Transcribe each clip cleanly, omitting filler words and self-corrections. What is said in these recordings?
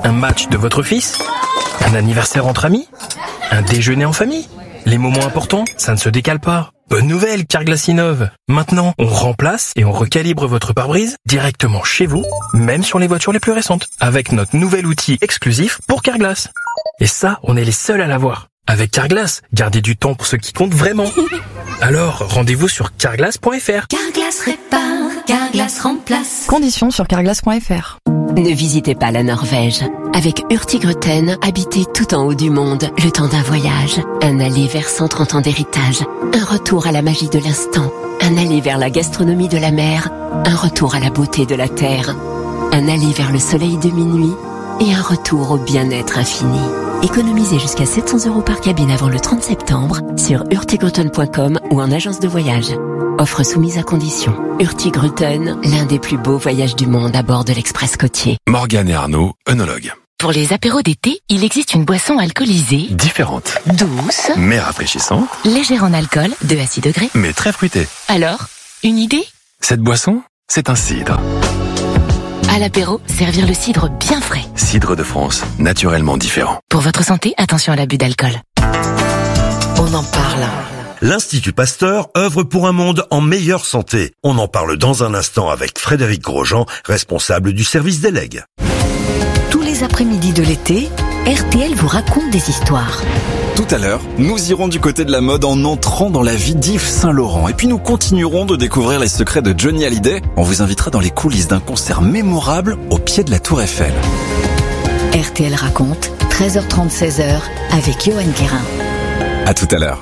Un match de votre fils? Un anniversaire entre amis? Un déjeuner en famille? Les moments importants, ça ne se décale pas. Bonne nouvelle, Carglass innove. Maintenant, on remplace et on recalibre votre pare-brise directement chez vous, même sur les voitures les plus récentes, avec notre nouvel outil exclusif pour Carglass. Et ça, on est les seuls à l'avoir. Avec Carglass, gardez du temps pour ce qui compte vraiment. Alors, rendez-vous sur carglass.fr. Carglass répare, Carglass remplace. Conditions sur carglass.fr. Ne visitez pas la Norvège. Avec Hurtigruten, habitez tout en haut du monde, le temps d'un voyage. Un aller vers 130 ans d'héritage. Un retour à la magie de l'instant. Un aller vers la gastronomie de la mer. Un retour à la beauté de la terre. Un aller vers le soleil de minuit. Et un retour au bien-être infini. Économisez jusqu'à 700 € par cabine avant le 30 septembre sur hurtigruten.com ou en agence de voyage. Offre soumise à condition. Hurtigruten, l'un des plus beaux voyages du monde à bord de l'Express côtier. Morgane et Arnaud, œnologues. Pour les apéros d'été, il existe une boisson alcoolisée, Différente, douce, mais rafraîchissante, légère en alcool, de à 6 degrés. mais très fruitée. Alors, une idée? Cette boisson, c'est un cidre. À l'apéro, servir le cidre bien frais. Cidre de France, naturellement différent. Pour votre santé, attention à l'abus d'alcool. On en parle. L'Institut Pasteur œuvre pour un monde en meilleure santé. On en parle dans un instant avec Frédéric Grosjean, responsable du service des legs. Tous les après-midi de l'été, RTL vous raconte des histoires. Tout à l'heure, nous irons du côté de la mode en entrant dans la vie d'Yves Saint-Laurent. Et puis nous continuerons de découvrir les secrets de Johnny Hallyday. On vous invitera dans les coulisses d'un concert mémorable au pied de la Tour Eiffel. RTL raconte, 13h30, 16h, avec Johan Guérin. À tout à l'heure.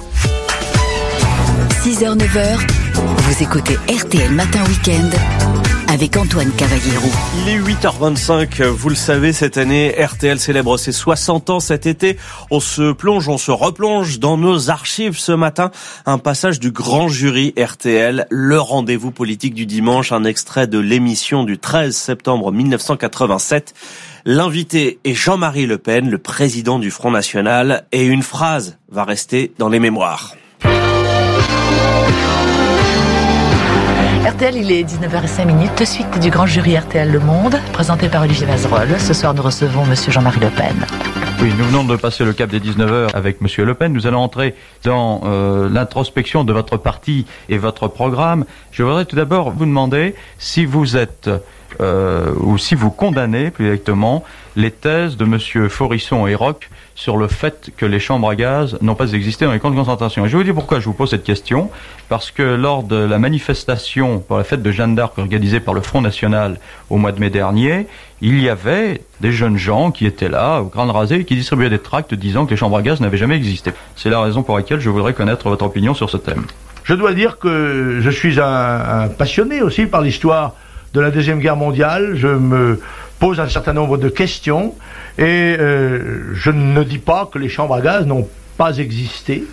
6h, 9h, vous écoutez RTL Matin Week-end avec Antoine Cavallero. Il est 8h25, vous le savez, cette année, RTL célèbre ses 60 ans cet été. On se replonge dans nos archives ce matin. Un passage du grand jury RTL, le rendez-vous politique du dimanche, un extrait de l'émission du 13 septembre 1987. L'invité est Jean-Marie Le Pen, le président du Front National, et une phrase va rester dans les mémoires. RTL, il est 19h05, suite du grand jury RTL Le Monde, présenté par Olivier Mazerolle. Ce soir, nous recevons monsieur Jean-Marie Le Pen. Oui, nous venons de passer le cap des 19h avec monsieur Le Pen. Nous allons entrer dans l'introspection de votre parti et votre programme. Je voudrais tout d'abord vous demander si vous êtes ou si vous condamnez plus exactement les thèses de monsieur Forisson et Roch sur le fait que les chambres à gaz n'ont pas existé dans les camps de concentration. Et je vais vous dire pourquoi je vous pose cette question. Parce que lors de la manifestation pour la fête de Jeanne d'Arc organisée par le Front National au mois de mai dernier, il y avait des jeunes gens qui étaient là, au crâne rasé, et qui distribuaient des tracts disant que les chambres à gaz n'avaient jamais existé. C'est la raison pour laquelle je voudrais connaître votre opinion sur ce thème. Je dois dire que je suis un passionné aussi par l'histoire de la Deuxième Guerre mondiale. Je me pose un certain nombre de questions et je ne dis pas que les chambres à gaz n'ont pas existé.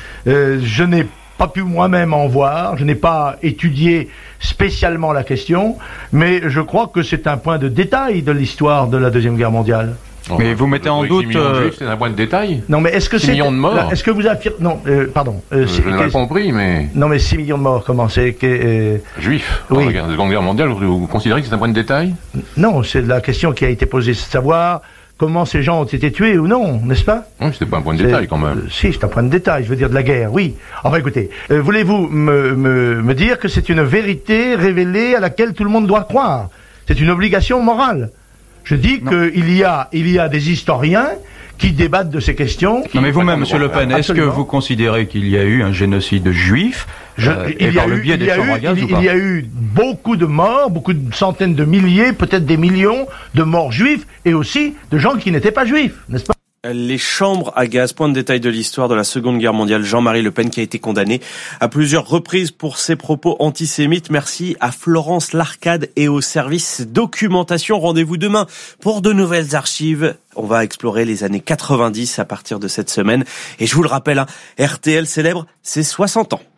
Je n'ai pas pu moi-même en voir, je n'ai pas étudié spécialement la question, mais je crois que c'est un point de détail de l'histoire de la Deuxième Guerre mondiale. Mais vous mettez en doute... 6 millions de juifs, c'est un point de détail. Non, mais est-ce que 6 c'est... millions de morts. Est-ce que vous affirmez... Non, pardon. Je n'ai pas compris, mais... Non, mais 6 millions de morts, comment c'est que... Juifs. Oui. Dans la Seconde Guerre mondiale, vous considérez que c'est un point de détail? Non, c'est la question qui a été posée, c'est de savoir comment ces gens ont été tués ou non, n'est-ce pas? Oui, c'était pas un point de détail quand même. Si, c'est un point de détail, je veux dire de la guerre, oui. Enfin écoutez, voulez-vous me dire que c'est une vérité révélée à laquelle tout le monde doit croire? C'est une obligation morale. Je dis qu'il y a des historiens qui débattent de ces questions. Non mais vous-même, monsieur Le Pen, est-ce que vous considérez qu'il y a eu un génocide juif et par le biais des chambres à gaz ou pas? Il y a eu beaucoup de morts, beaucoup de centaines de milliers, peut-être des millions de morts juifs et aussi de gens qui n'étaient pas juifs, n'est-ce pas? Les chambres à gaz, point de détail de l'histoire de la Seconde Guerre mondiale. Jean-Marie Le Pen qui a été condamné à plusieurs reprises pour ses propos antisémites. Merci à Florence Larcade et au service documentation. Rendez-vous demain pour de nouvelles archives. On va explorer les années 90 à partir de cette semaine. Et je vous le rappelle, RTL célèbre ses 60 ans.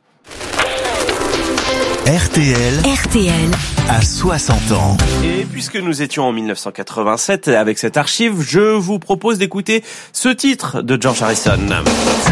RTL à 60 ans. Et puisque nous étions en 1987 avec cette archive, je vous propose d'écouter ce titre de George Harrison.